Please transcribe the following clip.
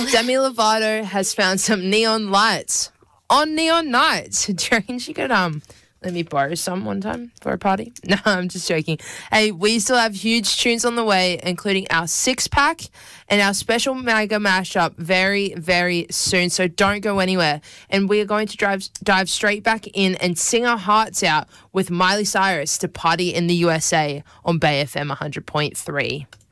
Demi Lovato has found some neon lights on neon nights. Do you reckon she could let me borrow some one time for a party? No, I'm just joking. Hey, we still have huge tunes on the way, including our 6-pack and our special mega mashup very, very soon. So don't go anywhere. And we are going to dive straight back in and sing our hearts out with Miley Cyrus to Party in the USA on Bay FM 100.3.